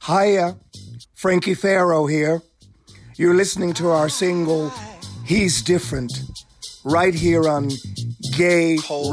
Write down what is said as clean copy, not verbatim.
Hiya, Frankie Farrow here. You're listening to our single, He's Different, right here on Gay